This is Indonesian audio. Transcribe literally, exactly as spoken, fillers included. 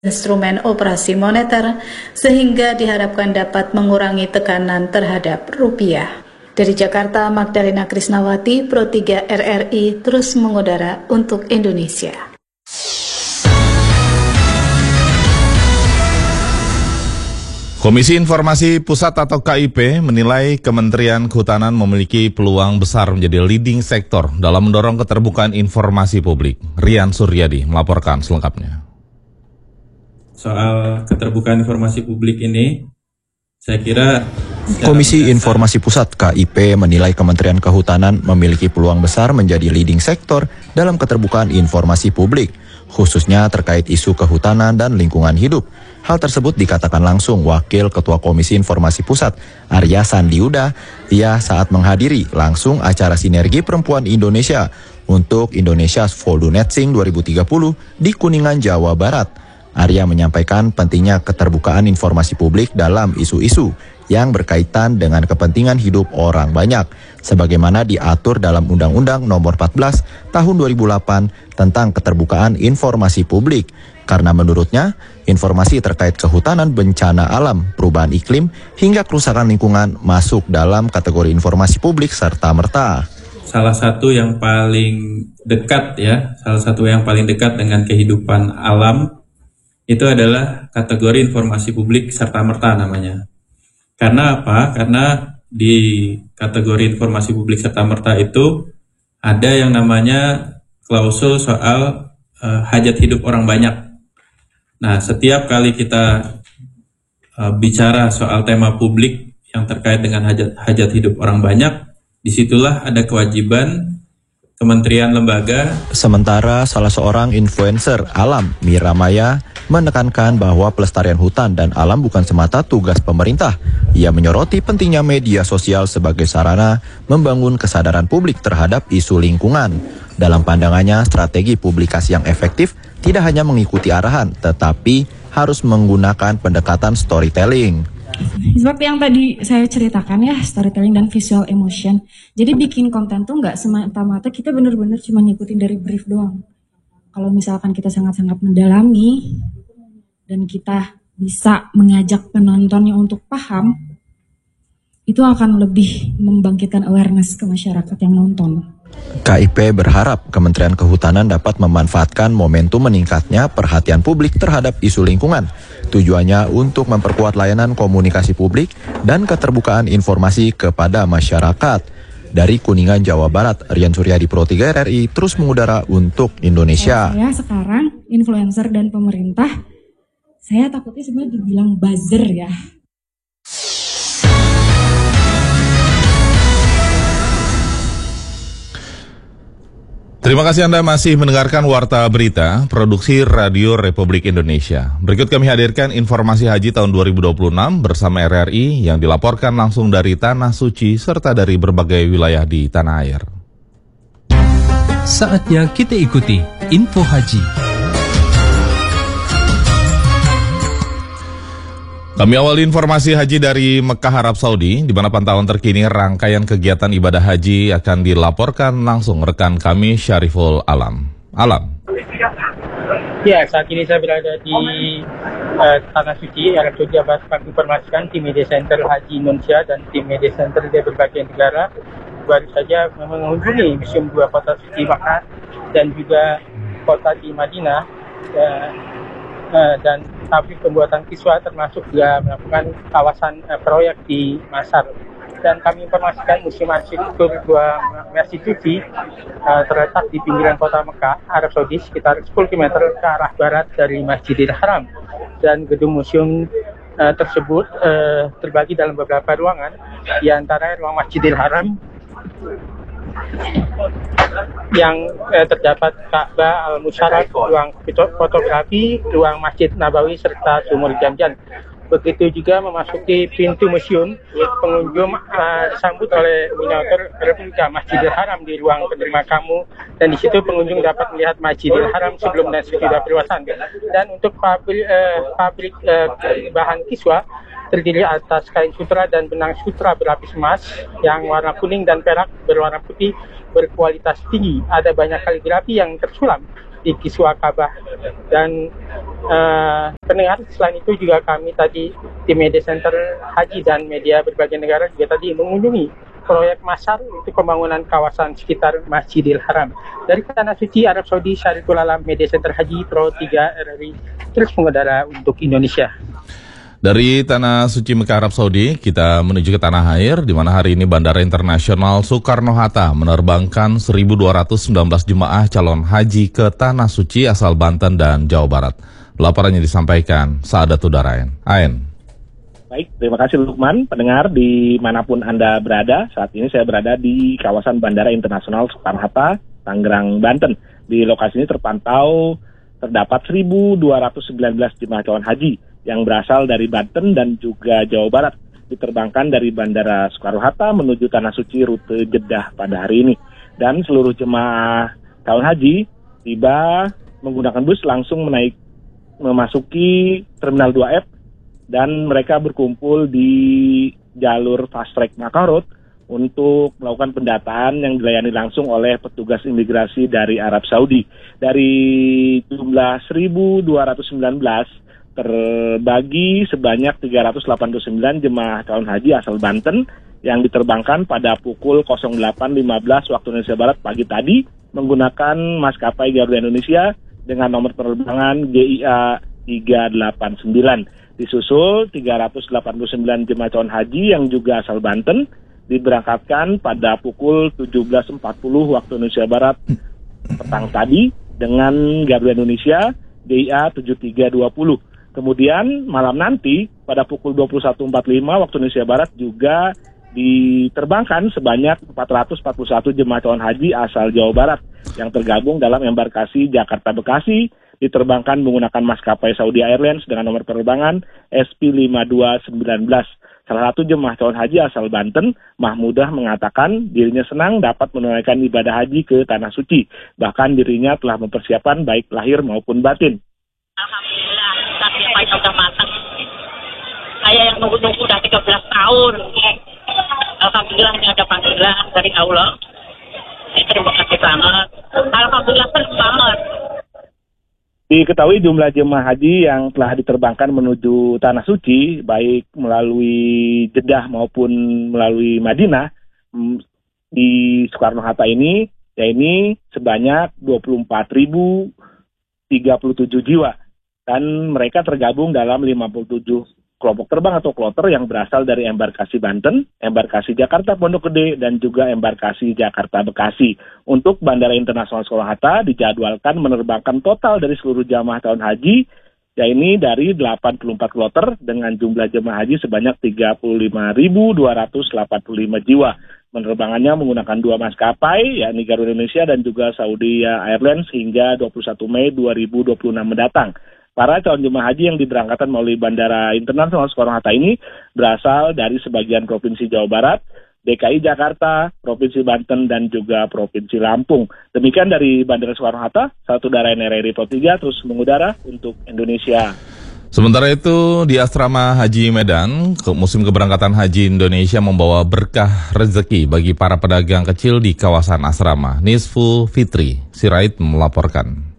instrumen operasi moneter sehingga diharapkan dapat mengurangi tekanan terhadap rupiah. Dari Jakarta, Magdalena Krisnawati, Pro tiga R R I terus mengudara untuk Indonesia. Komisi Informasi Pusat atau K I P menilai Kementerian Kehutanan memiliki peluang besar menjadi leading sektor dalam mendorong keterbukaan informasi publik. Rian Suryadi melaporkan selengkapnya. Soal keterbukaan informasi publik ini, saya kira Komisi Informasi Pusat K I P menilai Kementerian Kehutanan memiliki peluang besar menjadi leading sektor dalam keterbukaan informasi publik, khususnya terkait isu kehutanan dan lingkungan hidup. Hal tersebut dikatakan langsung Wakil Ketua Komisi Informasi Pusat, Arya Sandiuda, ia saat menghadiri langsung acara Sinergi Perempuan Indonesia untuk Indonesia's Volunetzing dua ribu tiga puluh di Kuningan, Jawa Barat. Arya menyampaikan pentingnya keterbukaan informasi publik dalam isu-isu yang berkaitan dengan kepentingan hidup orang banyak, sebagaimana diatur dalam Undang-Undang Nomor empat belas Tahun dua ribu delapan tentang keterbukaan informasi publik. Karena menurutnya, informasi terkait kehutanan, bencana alam, perubahan iklim, hingga kerusakan lingkungan masuk dalam kategori informasi publik serta-merta. Salah satu yang paling dekat ya, salah satu yang paling dekat dengan kehidupan alam itu adalah kategori informasi publik serta-merta namanya. Karena apa? Karena di kategori informasi publik serta-merta itu ada yang namanya klausul soal uh, hajat hidup orang banyak. Nah, setiap kali kita uh, bicara soal tema publik yang terkait dengan hajat, hajat hidup orang banyak, disitulah ada kewajiban kementerian lembaga. Sementara salah seorang influencer alam, Mira Maya, menekankan bahwa pelestarian hutan dan alam bukan semata tugas pemerintah. Ia menyoroti pentingnya media sosial sebagai sarana membangun kesadaran publik terhadap isu lingkungan. Dalam pandangannya, strategi publikasi yang efektif tidak hanya mengikuti arahan, tetapi harus menggunakan pendekatan storytelling. Seperti yang tadi saya ceritakan ya, storytelling dan visual emotion. Jadi bikin konten tuh nggak semata-mata kita benar-benar cuma ngikutin dari brief doang. Kalau misalkan kita sangat-sangat mendalami dan kita bisa mengajak penontonnya untuk paham, itu akan lebih membangkitkan awareness ke masyarakat yang nonton. K I P berharap Kementerian Kehutanan dapat memanfaatkan momentum meningkatnya perhatian publik terhadap isu lingkungan. Tujuannya untuk memperkuat layanan komunikasi publik dan keterbukaan informasi kepada masyarakat. Dari Kuningan, Jawa Barat, Rian Suryadi, Pro tiga R R I terus mengudara untuk Indonesia. Saya sekarang influencer dan pemerintah, saya takutnya sebenarnya dibilang buzzer ya. Terima kasih Anda masih mendengarkan Warta Berita, Produksi Radio Republik Indonesia. Berikut kami hadirkan informasi haji tahun dua ribu dua puluh enam bersama R R I yang dilaporkan langsung dari Tanah Suci serta dari berbagai wilayah di tanah air. Saatnya kita ikuti Info Haji. Kami awali informasi haji dari Mekah, Arab Saudi, di mana pantauan terkini rangkaian kegiatan ibadah haji akan dilaporkan langsung rekan kami Syariful Alam. Alam. Ya, saat ini saya berada di uh, Tanah Suci, Arab Saudi. Dapat kami informasikan tim Media Center Haji Indonesia dan tim Media Center dari berbagai negara baru saja mengunjungi Museum Dua Kota Suci Makkah dan juga kota di Madinah. Uh, Uh, dan pabrik pembuatan kiswa termasuk juga melakukan kawasan uh, proyek di Masar. Dan kami informasikan Museum Arsitektur Dua Masjid Suci uh, terletak di pinggiran kota Mekah, Arab Saudi, sekitar sepuluh kilometer ke arah barat dari Masjidil Haram. Dan gedung museum uh, tersebut uh, terbagi dalam beberapa ruangan, di antara ruang Masjidil Haram yang eh, terdapat Ka'bah Al-Musharraf, ruang fotografi, ruang Masjid Nabawi, serta sumur Jamjan. Begitu juga memasuki pintu museum, pengunjung uh, disambut oleh miniatur replika Masjidil Haram di ruang penerima kamu, dan di situ pengunjung dapat melihat Masjidil Haram sebelum dan sesudah perluasan. Dan untuk pabrik, uh, pabrik uh, bahan kiswa terdiri atas kain sutra dan benang sutra berlapis emas yang warna kuning dan perak berwarna putih berkualitas tinggi. Ada banyak kaligrafi yang tersulam di Kiswa Kabah. Dan uh, pendengar, selain itu juga kami tadi tim Media Center Haji dan media berbagai negara juga tadi mengunjungi proyek Masar untuk pembangunan kawasan sekitar Masjidil Haram. Dari Tanah Suci Arab Saudi, Syariful Alam, Media Center Haji Pro tiga R R I terus mengudara untuk Indonesia. Dari Tanah Suci Mekah Arab Saudi, kita menuju ke tanah air, di mana hari ini Bandara Internasional Soekarno-Hatta menerbangkan seribu dua ratus sembilan belas jemaah calon haji ke Tanah Suci asal Banten dan Jawa Barat. Laporannya disampaikan Saadatul Darain. Ain. Baik, terima kasih Lukman. Pendengar dimanapun Anda berada, saat ini saya berada di kawasan Bandara Internasional Soekarno-Hatta, Tangerang, Banten. Di lokasi ini terpantau terdapat seribu dua ratus sembilan belas jemaah calon haji yang berasal dari Banten dan juga Jawa Barat, diterbangkan dari Bandara Soekarno-Hatta menuju Tanah Suci rute Jeddah pada hari ini. Dan seluruh jemaah calon haji tiba menggunakan bus langsung menaik memasuki Terminal dua F, dan mereka berkumpul di jalur Fast Track Makkah Road untuk melakukan pendataan yang dilayani langsung oleh petugas imigrasi dari Arab Saudi. Dari jumlah seribu dua ratus sembilan belas, terbagi sebanyak tiga ratus delapan puluh sembilan jemaah calon haji asal Banten yang diterbangkan pada pukul nol delapan lima belas waktu Indonesia Barat pagi tadi menggunakan maskapai Garuda Indonesia dengan nomor penerbangan G I A tiga delapan sembilan. Disusul tiga ratus delapan puluh sembilan jemaah calon haji yang juga asal Banten diberangkatkan pada pukul tujuh belas empat puluh waktu Indonesia Barat petang tadi dengan Garuda Indonesia G I A tujuh tiga dua nol. Kemudian malam nanti pada pukul dua puluh satu empat puluh lima waktu Indonesia Barat juga diterbangkan sebanyak empat ratus empat puluh satu jemaah calon haji asal Jawa Barat yang tergabung dalam embarkasi Jakarta-Bekasi, diterbangkan menggunakan maskapai Saudi Airlines dengan nomor penerbangan S P lima dua sembilan belas. Salah satu jemaah calon haji asal Banten, Mahmudah, mengatakan dirinya senang dapat menunaikan ibadah haji ke Tanah Suci. Bahkan dirinya telah mempersiapkan baik lahir maupun batin. Alhamdulillah, persiapannya sudah matang. Saya yang nunggu-nunggu udah tiga belas tahun. Alhamdulillah ini ada panggilan dari Allah. Terima kasih banget. Alhamdulillah senang banget. Diketahui jumlah jemaah haji yang telah diterbangkan menuju Tanah Suci, baik melalui Jeddah maupun melalui Madinah, di Soekarno-Hatta ini, ya ini sebanyak dua puluh empat ribu tiga puluh tujuh jiwa. Dan mereka tergabung dalam lima puluh tujuh kelompok terbang atau kloter yang berasal dari embarkasi Banten, embarkasi Jakarta Pondok Gede, dan juga embarkasi Jakarta Bekasi. Untuk Bandara Internasional Soekarno-Hatta dijadwalkan menerbangkan total dari seluruh jamaah calon haji, yakni dari delapan puluh empat kloter dengan jumlah jemaah haji sebanyak tiga puluh lima ribu dua ratus delapan puluh lima jiwa. Penerbangannya menggunakan dua maskapai, yakni Garuda Indonesia dan juga Saudi Airlines hingga dua puluh satu Mei dua ribu dua puluh enam mendatang. Para calon jemaah haji yang diberangkatkan melalui Bandara Internasional Soekarno-Hatta ini berasal dari sebagian Provinsi Jawa Barat, D K I Jakarta, Provinsi Banten, dan juga Provinsi Lampung. Demikian dari Bandara Soekarno-Hatta, satu daerah R R I Pro tiga terus mengudara untuk Indonesia. Sementara itu di Asrama Haji Medan, musim keberangkatan haji Indonesia membawa berkah rezeki bagi para pedagang kecil di kawasan asrama. Nisfu Fitri Sirait melaporkan.